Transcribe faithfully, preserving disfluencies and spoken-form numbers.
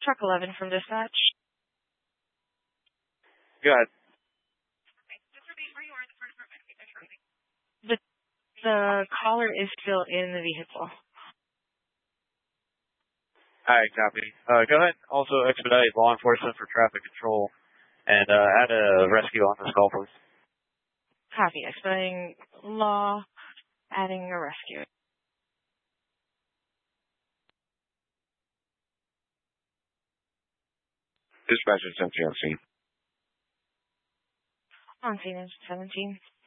Truck eleven from dispatch. Go ahead. The, the caller is still in the vehicle. Alright, copy. Uh, go ahead. Also expedite law enforcement for traffic control and uh, add a rescue on this call, please. Copy. Expediting law, adding a rescue. Dispatch is seventeen on scene. On scene is seventeen.